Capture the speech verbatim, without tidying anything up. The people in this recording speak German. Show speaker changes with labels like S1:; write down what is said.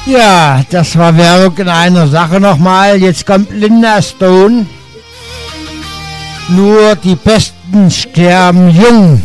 S1: Ja, das war Werbung in einer Sache nochmal. Jetzt kommt Linda Stone. Nur die Besten sterben jung.